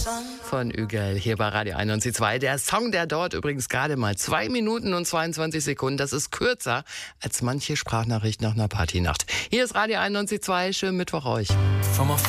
Von Ügel hier bei Radio 91.2. Der Song, der dauert übrigens gerade mal 2 Minuten und 22 Sekunden. Das ist kürzer als manche Sprachnachricht nach einer Partynacht. Hier ist Radio 91.2. Schönen Mittwoch euch.